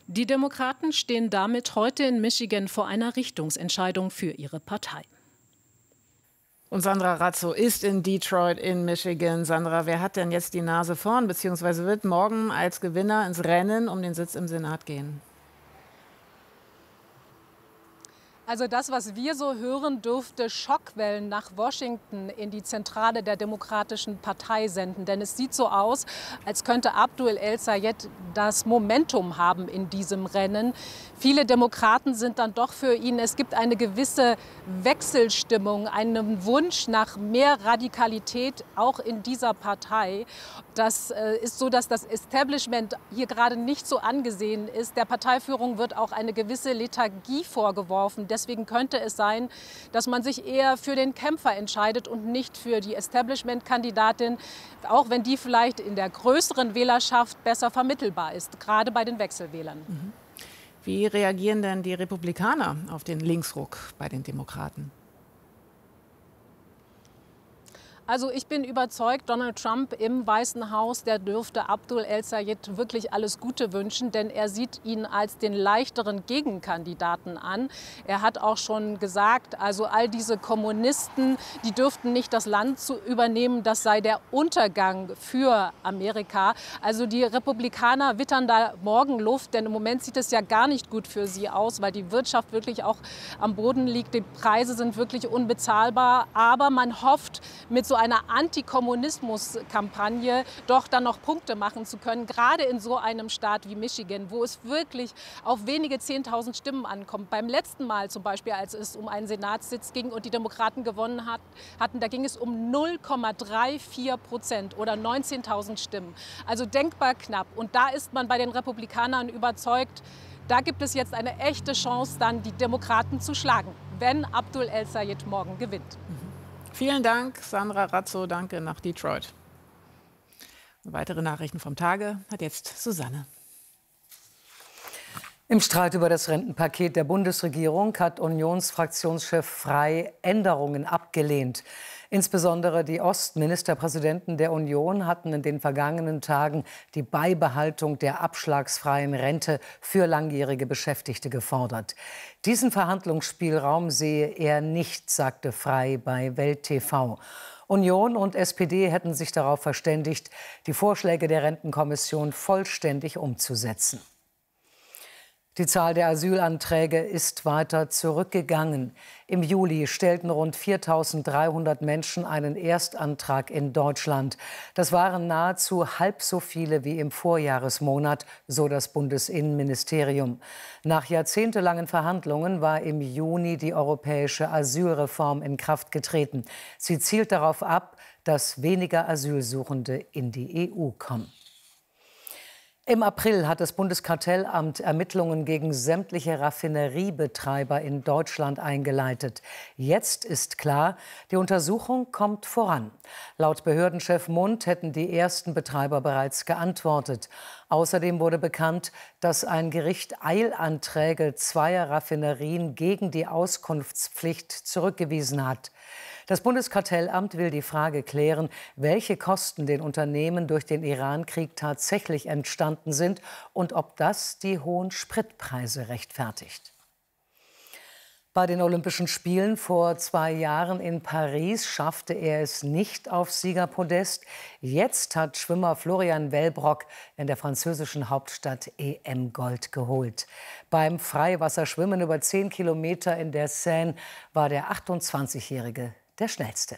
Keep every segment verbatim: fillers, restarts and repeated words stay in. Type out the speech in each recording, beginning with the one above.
Die Demokraten stehen damit heute in Michigan vor einer Richtungsentscheidung für ihre Partei. Und Sandra Razzo ist in Detroit in Michigan. Sandra, wer hat denn jetzt die Nase vorn, beziehungsweise wird morgen als Gewinner ins Rennen um den Sitz im Senat gehen? Also das, was wir so hören, dürfte Schockwellen nach Washington in die Zentrale der Demokratischen Partei senden. Denn es sieht so aus, als könnte Abdul El-Sayed das Momentum haben in diesem Rennen. Viele Demokraten sind dann doch für ihn. Es gibt eine gewisse Wechselstimmung, einen Wunsch nach mehr Radikalität auch in dieser Partei. Das äh, ist so, dass das Establishment hier gerade nicht so angesehen ist. Der Parteiführung wird auch eine gewisse Lethargie vorgeworfen. Deswegen könnte es sein, dass man sich eher für den Kämpfer entscheidet und nicht für die Establishment-Kandidatin, auch wenn die vielleicht in der größeren Wählerschaft besser vermittelbar ist, gerade bei den Wechselwählern. Mhm. Wie reagieren denn die Republikaner auf den Linksruck bei den Demokraten? Also ich bin überzeugt, Donald Trump im Weißen Haus, der dürfte Abdul El-Sayed wirklich alles Gute wünschen, denn er sieht ihn als den leichteren Gegenkandidaten an. Er hat auch schon gesagt, also all diese Kommunisten, die dürften nicht das Land zu übernehmen, das sei der Untergang für Amerika. Also die Republikaner wittern da Morgenluft, denn im Moment sieht es ja gar nicht gut für sie aus, weil die Wirtschaft wirklich auch am Boden liegt. Die Preise sind wirklich unbezahlbar, aber man hofft, mit so einer Antikommunismus-Kampagne doch dann noch Punkte machen zu können, gerade in so einem Staat wie Michigan, wo es wirklich auf wenige zehntausend Stimmen ankommt. Beim letzten Mal zum Beispiel, als es um einen Senatssitz ging und die Demokraten gewonnen hat, hatten, da ging es um null Komma vierunddreißig Prozent oder neunzehntausend Stimmen. Also denkbar knapp. Und da ist man bei den Republikanern überzeugt, da gibt es jetzt eine echte Chance, dann die Demokraten zu schlagen, wenn Abdul El-Sayed morgen gewinnt. Mhm. Vielen Dank, Sandra Razzo. Danke nach Detroit. Und weitere Nachrichten vom Tage hat jetzt Susanne. Im Streit über das Rentenpaket der Bundesregierung hat Unionsfraktionschef Frey Änderungen abgelehnt. Insbesondere die Ostministerpräsidenten der Union hatten in den vergangenen Tagen die Beibehaltung der abschlagsfreien Rente für langjährige Beschäftigte gefordert. Diesen Verhandlungsspielraum sehe er nicht, sagte Frey bei Welt T V. Union und S P D hätten sich darauf verständigt, die Vorschläge der Rentenkommission vollständig umzusetzen. Die Zahl der Asylanträge ist weiter zurückgegangen. Im Juli stellten rund viertausenddreihundert Menschen einen Erstantrag in Deutschland. Das waren nahezu halb so viele wie im Vorjahresmonat, so das Bundesinnenministerium. Nach jahrzehntelangen Verhandlungen war im Juni die europäische Asylreform in Kraft getreten. Sie zielt darauf ab, dass weniger Asylsuchende in die E U kommen. Im April hat das Bundeskartellamt Ermittlungen gegen sämtliche Raffineriebetreiber in Deutschland eingeleitet. Jetzt ist klar, die Untersuchung kommt voran. Laut Behördenchef Mund hätten die ersten Betreiber bereits geantwortet. Außerdem wurde bekannt, dass ein Gericht Eilanträge zweier Raffinerien gegen die Auskunftspflicht zurückgewiesen hat. Das Bundeskartellamt will die Frage klären, welche Kosten den Unternehmen durch den Iran-Krieg tatsächlich entstanden sind und ob das die hohen Spritpreise rechtfertigt. Bei den Olympischen Spielen vor zwei Jahren in Paris schaffte er es nicht aufs Siegerpodest. Jetzt hat Schwimmer Florian Wellbrock in der französischen Hauptstadt E M-Gold geholt. Beim Freiwasserschwimmen über zehn Kilometer in der Seine war der achtundzwanzigjährige der schnellste.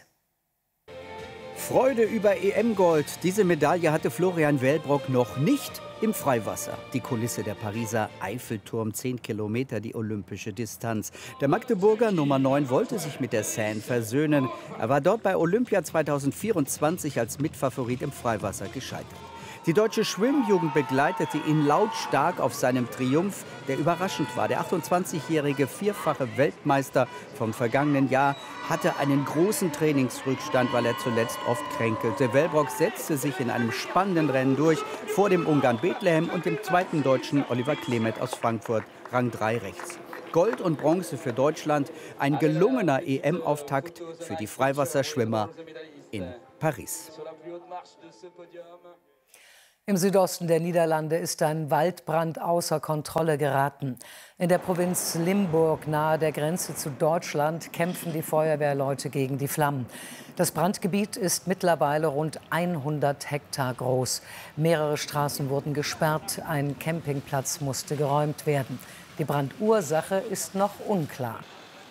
Freude über E M-Gold. Diese Medaille hatte Florian Wellbrock noch nicht im Freiwasser. Die Kulisse der Pariser Eiffelturm, zehn Kilometer, die olympische Distanz. Der Magdeburger Nummer neun wollte sich mit der Seine versöhnen. Er war dort bei Olympia zweitausendvierundzwanzig als Mitfavorit im Freiwasser gescheitert. Die deutsche Schwimmjugend begleitete ihn lautstark auf seinem Triumph, der überraschend war. Der achtundzwanzigjährige vierfache Weltmeister vom vergangenen Jahr hatte einen großen Trainingsrückstand, weil er zuletzt oft kränkelte. Wellbrock setzte sich in einem spannenden Rennen durch, vor dem Ungarn Bethlehem und dem zweiten Deutschen Oliver Klemet aus Frankfurt, Rang drei rechts. Gold und Bronze für Deutschland, ein gelungener E M-Auftakt für die Freiwasserschwimmer in Paris. Im Südosten der Niederlande ist ein Waldbrand außer Kontrolle geraten. In der Provinz Limburg nahe der Grenze zu Deutschland kämpfen die Feuerwehrleute gegen die Flammen. Das Brandgebiet ist mittlerweile rund hundert Hektar groß. Mehrere Straßen wurden gesperrt, ein Campingplatz musste geräumt werden. Die Brandursache ist noch unklar.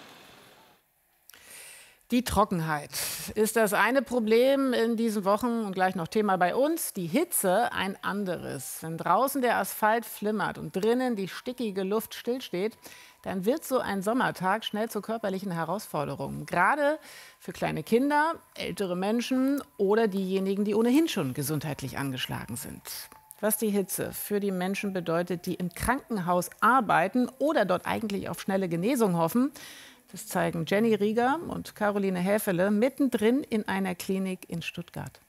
Die Trockenheit ist das eine Problem in diesen Wochen und gleich noch Thema bei uns. Die Hitze ein anderes. Wenn draußen der Asphalt flimmert und drinnen die stickige Luft stillsteht, dann wird so ein Sommertag schnell zur körperlichen Herausforderung. Gerade für kleine Kinder, ältere Menschen oder diejenigen, die ohnehin schon gesundheitlich angeschlagen sind. Was die Hitze für die Menschen bedeutet, die im Krankenhaus arbeiten oder dort eigentlich auf schnelle Genesung hoffen, das zeigen Jenny Rieger und Caroline Häfele mittendrin in einer Klinik in Stuttgart.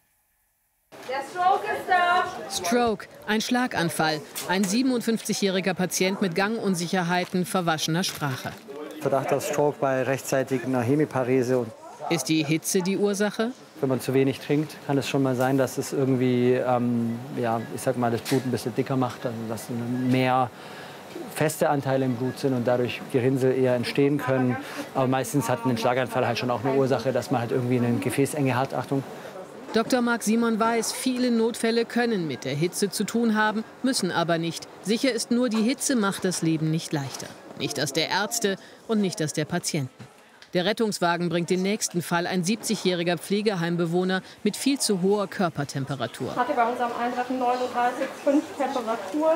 Der Stroke ist da. Stroke, ein Schlaganfall. Ein siebenundfünfzigjähriger Patient mit Gangunsicherheiten, verwaschener Sprache. Verdacht auf Stroke bei rechtzeitiger Hemiparese. Ist die Hitze die Ursache? Wenn man zu wenig trinkt, kann es schon mal sein, dass es irgendwie, ähm, ja, ich sag mal, das Blut ein bisschen dicker macht, also dass mehr feste Anteile im Blut sind und dadurch Gerinnsel eher entstehen können. Aber meistens hat ein Schlaganfall halt schon auch eine Ursache, dass man halt irgendwie eine Gefäßenge hat. Achtung. Doktor Marc Simon weiß, viele Notfälle können mit der Hitze zu tun haben, müssen aber nicht. Sicher ist nur, die Hitze macht das Leben nicht leichter. Nicht das der Ärzte und nicht das der Patienten. Der Rettungswagen bringt den nächsten Fall, ein siebzigjähriger Pflegeheimbewohner mit viel zu hoher Körpertemperatur. Hatte bei unserem Eintreffen neununddreißig Komma fünf Temperatur.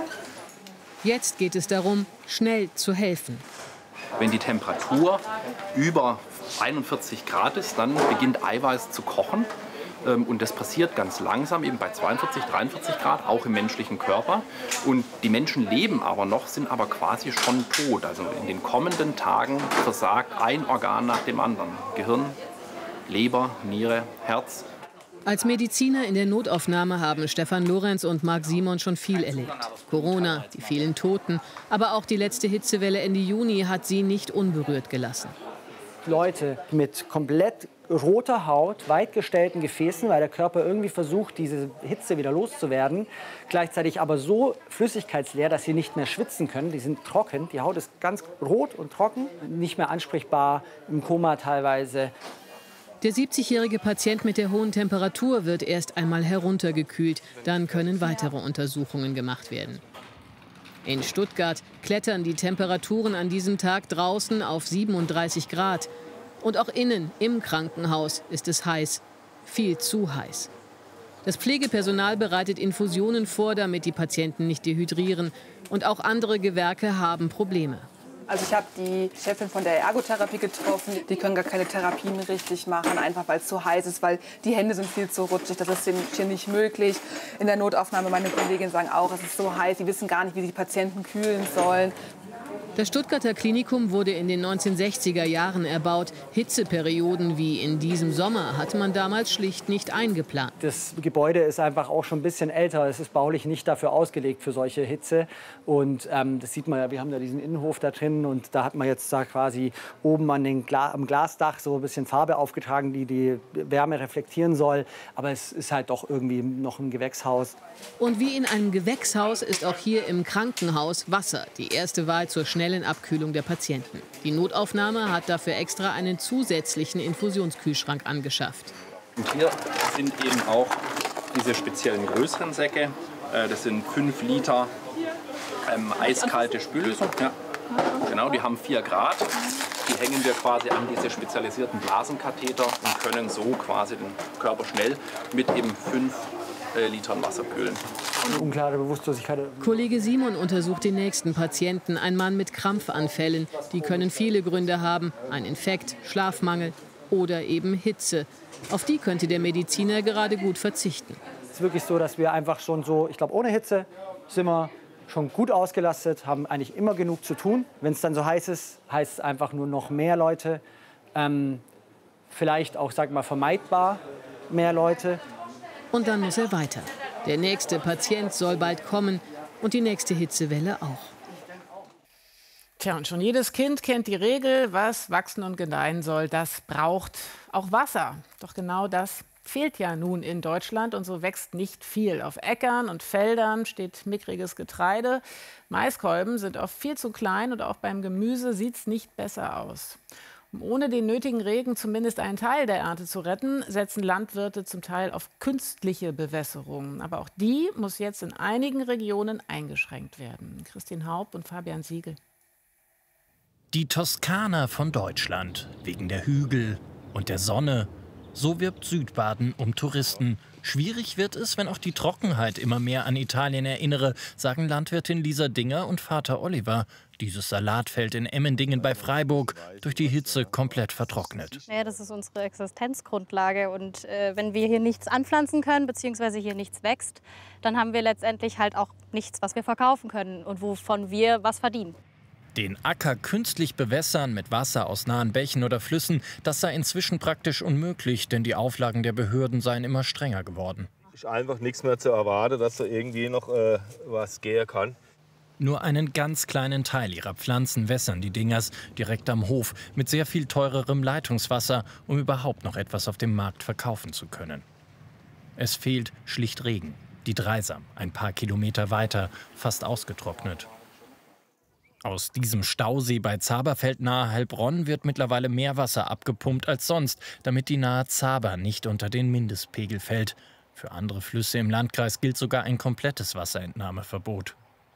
Jetzt geht es darum, schnell zu helfen. Wenn die Temperatur über einundvierzig Grad ist, dann beginnt Eiweiß zu kochen. Und das passiert ganz langsam, eben bei zweiundvierzig, dreiundvierzig Grad, auch im menschlichen Körper. Und die Menschen leben aber noch, sind aber quasi schon tot. Also in den kommenden Tagen versagt ein Organ nach dem anderen. Gehirn, Leber, Niere, Herz. Als Mediziner in der Notaufnahme haben Stefan Lorenz und Marc Simon schon viel erlebt. Corona, die vielen Toten, aber auch die letzte Hitzewelle Ende Juni hat sie nicht unberührt gelassen. Leute mit komplett roter Haut, weit gestellten Gefäßen, weil der Körper irgendwie versucht, diese Hitze wieder loszuwerden. Gleichzeitig aber so flüssigkeitsleer, dass sie nicht mehr schwitzen können. Die sind trocken, die Haut ist ganz rot und trocken, nicht mehr ansprechbar, im Koma teilweise. Der siebzigjährige Patient mit der hohen Temperatur wird erst einmal heruntergekühlt. Dann können weitere Untersuchungen gemacht werden. In Stuttgart klettern die Temperaturen an diesem Tag draußen auf siebenunddreißig Grad. Und auch innen im Krankenhaus ist es heiß, viel zu heiß. Das Pflegepersonal bereitet Infusionen vor, damit die Patienten nicht dehydrieren. Und auch andere Gewerke haben Probleme. Also ich habe die Chefin von der Ergotherapie getroffen. Die können gar keine Therapien richtig machen, einfach weil es zu heiß ist, weil die Hände sind viel zu rutschig. Das ist hier nicht möglich. In der Notaufnahme, meine Kolleginnen sagen auch, es ist so heiß, sie wissen gar nicht, wie sie die Patienten kühlen sollen. Das Stuttgarter Klinikum wurde in den neunzehnhundertsechziger Jahren erbaut. Hitzeperioden wie in diesem Sommer hat man damals schlicht nicht eingeplant. Das Gebäude ist einfach auch schon ein bisschen älter. Es ist baulich nicht dafür ausgelegt für solche Hitze. Und ähm, das sieht man ja, wir haben da diesen Innenhof da drin und da hat man jetzt da quasi oben an den Gla am Glasdach so ein bisschen Farbe aufgetragen, die die Wärme reflektieren soll. Aber es ist halt doch irgendwie noch ein Gewächshaus. Und wie in einem Gewächshaus ist auch hier im Krankenhaus Wasser die erste Wahl zur schnellen Abkühlung der Patienten. Die Notaufnahme hat dafür extra einen zusätzlichen Infusionskühlschrank angeschafft. Und hier sind eben auch diese speziellen größeren Säcke. Das sind fünf Liter ähm, eiskalte Spüllösung. Ja. Genau, die haben vier Grad. Die hängen wir quasi an diese spezialisierten Blasenkatheter und können so quasi den Körper schnell mit eben fünf Litern Wasser kühlen. Unklare Bewusstlosigkeit. Kollege Simon untersucht den nächsten Patienten, ein Mann mit Krampfanfällen. Die können viele Gründe haben, ein Infekt, Schlafmangel oder eben Hitze. Auf die könnte der Mediziner gerade gut verzichten. Es ist wirklich so, dass wir einfach schon so, ich glaube, ohne Hitze sind wir schon gut ausgelastet, haben eigentlich immer genug zu tun. Wenn es dann so heiß ist, heißt es einfach nur noch mehr Leute. Ähm, vielleicht auch, sag mal, vermeidbar mehr Leute. Und dann muss er weiter. Der nächste Patient soll bald kommen und die nächste Hitzewelle auch. Tja, und schon jedes Kind kennt die Regel, was wachsen und gedeihen soll, das braucht auch Wasser. Doch genau das fehlt ja nun in Deutschland und so wächst nicht viel. Auf Äckern und Feldern steht mickriges Getreide. Maiskolben sind oft viel zu klein und auch beim Gemüse sieht es nicht besser aus. Um ohne den nötigen Regen zumindest einen Teil der Ernte zu retten, setzen Landwirte zum Teil auf künstliche Bewässerung. Aber auch die muss jetzt in einigen Regionen eingeschränkt werden. Christine Haupt und Fabian Siegel. Die Toskana von Deutschland, wegen der Hügel und der Sonne. So wirbt Südbaden um Touristen. Schwierig wird es, wenn auch die Trockenheit immer mehr an Italien erinnere, sagen Landwirtin Lisa Dinger und Vater Oliver. Dieses Salatfeld in Emmendingen bei Freiburg durch die Hitze komplett vertrocknet. Ja, das ist unsere Existenzgrundlage. Und äh, wenn wir hier nichts anpflanzen können, beziehungsweise hier nichts wächst, dann haben wir letztendlich halt auch nichts, was wir verkaufen können und wovon wir was verdienen. Den Acker künstlich bewässern mit Wasser aus nahen Bächen oder Flüssen, das sei inzwischen praktisch unmöglich, denn die Auflagen der Behörden seien immer strenger geworden. Es ist einfach nichts mehr zu erwarten, dass da irgendwie noch äh, was gehen kann. Nur einen ganz kleinen Teil ihrer Pflanzen wässern die Dingers direkt am Hof mit sehr viel teurerem Leitungswasser, um überhaupt noch etwas auf dem Markt verkaufen zu können. Es fehlt schlicht Regen. Die Dreisam, ein paar Kilometer weiter, fast ausgetrocknet. Aus diesem Stausee bei Zaberfeld nahe Heilbronn wird mittlerweile mehr Wasser abgepumpt als sonst, damit die nahe Zaber nicht unter den Mindestpegel fällt. Für andere Flüsse im Landkreis gilt sogar ein komplettes Wasserentnahmeverbot.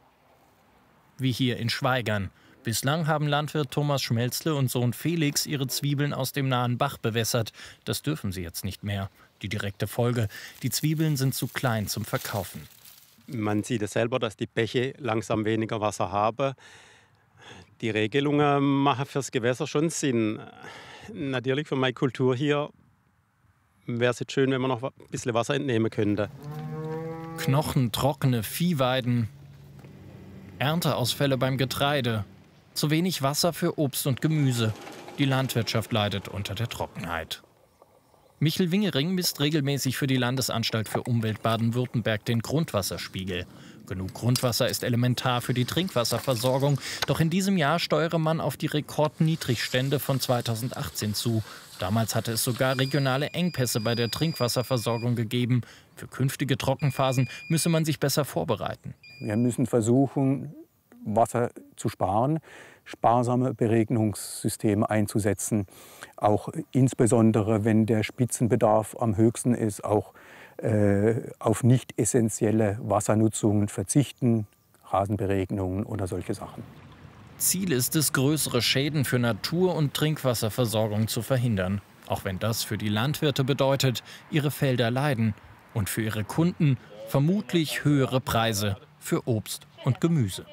Wie hier in Schweigern. Bislang haben Landwirt Thomas Schmelzle und Sohn Felix ihre Zwiebeln aus dem nahen Bach bewässert. Das dürfen sie jetzt nicht mehr. Die direkte Folge: die Zwiebeln sind zu klein zum Verkaufen. Man sieht es selber, dass die Bäche langsam weniger Wasser haben. Die Regelungen machen fürs Gewässer schon Sinn. Natürlich für meine Kultur hier wäre es jetzt schön, wenn man noch ein bisschen Wasser entnehmen könnte. Knochentrockene Viehweiden, Ernteausfälle beim Getreide, zu wenig Wasser für Obst und Gemüse. Die Landwirtschaft leidet unter der Trockenheit. Michel Wingering misst regelmäßig für die Landesanstalt für Umwelt Baden-Württemberg den Grundwasserspiegel. Genug Grundwasser ist elementar für die Trinkwasserversorgung. Doch in diesem Jahr steuere man auf die Rekordniedrigstände von zweitausendachtzehn zu. Damals hatte es sogar regionale Engpässe bei der Trinkwasserversorgung gegeben. Für künftige Trockenphasen müsse man sich besser vorbereiten. Wir müssen versuchen, Wasser zu sparen, sparsame Beregnungssysteme einzusetzen. Auch insbesondere, wenn der Spitzenbedarf am höchsten ist, auch äh, auf nicht essentielle Wassernutzungen verzichten, Rasenberegnungen oder solche Sachen. Ziel ist es, größere Schäden für Natur- und Trinkwasserversorgung zu verhindern. Auch wenn das für die Landwirte bedeutet, ihre Felder leiden. Und für ihre Kunden vermutlich höhere Preise für Obst und Gemüse.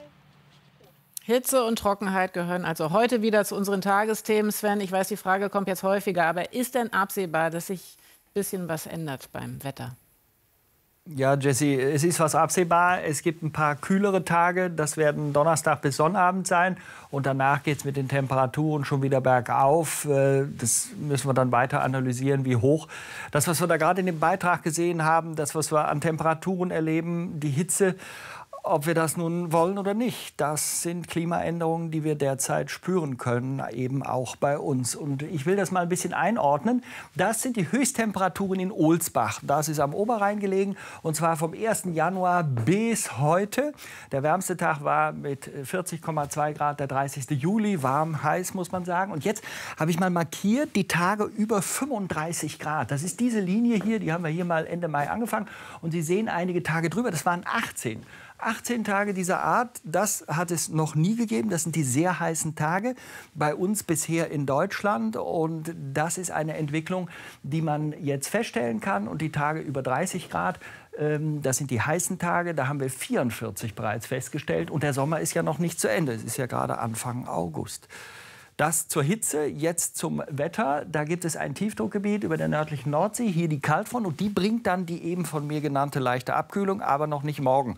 Hitze und Trockenheit gehören also heute wieder zu unseren Tagesthemen. Sven, ich weiß, die Frage kommt jetzt häufiger, aber ist denn absehbar, dass sich ein bisschen was ändert beim Wetter? Ja, Jessie, es ist was absehbar. Es gibt ein paar kühlere Tage. Das werden Donnerstag bis Sonnabend sein. Und danach geht es mit den Temperaturen schon wieder bergauf. Das müssen wir dann weiter analysieren, wie hoch. Das, was wir da gerade in dem Beitrag gesehen haben, das, was wir an Temperaturen erleben, die Hitze, ob wir das nun wollen oder nicht, das sind Klimaänderungen, die wir derzeit spüren können, eben auch bei uns. Und ich will das mal ein bisschen einordnen. Das sind die Höchsttemperaturen in Ohlsbach. Das ist am Oberrhein gelegen, und zwar vom ersten Januar bis heute. Der wärmste Tag war mit vierzig Komma zwei Grad, der dreißigste Juli. Warm, heiß, muss man sagen. Und jetzt habe ich mal markiert die Tage über fünfunddreißig Grad. Das ist diese Linie hier, die haben wir hier mal Ende Mai angefangen. Und Sie sehen einige Tage drüber, das waren achtzehn. achtzehn Tage dieser Art, das hat es noch nie gegeben. Das sind die sehr heißen Tage bei uns bisher in Deutschland. Und das ist eine Entwicklung, die man jetzt feststellen kann. Und die Tage über dreißig Grad, ähm, das sind die heißen Tage. Da haben wir vierundvierzig bereits festgestellt. Und der Sommer ist ja noch nicht zu Ende. Es ist ja gerade Anfang August. Das zur Hitze, jetzt zum Wetter. Da gibt es ein Tiefdruckgebiet über der nördlichen Nordsee, hier die Kaltfront. Und die bringt dann die eben von mir genannte leichte Abkühlung, aber noch nicht morgen.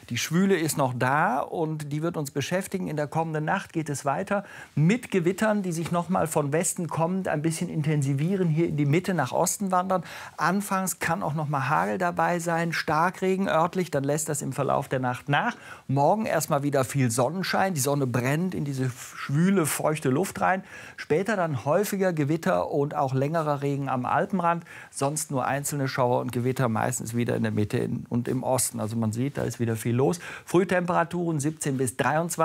Die Schwüle ist noch da und die wird uns beschäftigen. In der kommenden Nacht geht es weiter mit Gewittern, die sich noch mal von Westen kommend ein bisschen intensivieren, hier in die Mitte nach Osten wandern. Anfangs kann auch noch mal Hagel dabei sein, Starkregen örtlich, dann lässt das im Verlauf der Nacht nach. Morgen erstmal wieder viel Sonnenschein, die Sonne brennt in diese schwüle, feuchte Luft rein. Später dann häufiger Gewitter und auch längerer Regen am Alpenrand. Sonst nur einzelne Schauer und Gewitter, meistens wieder in der Mitte und im Osten. Also man sieht, da ist wieder viel los. Frühtemperaturen siebzehn bis dreiundzwanzig.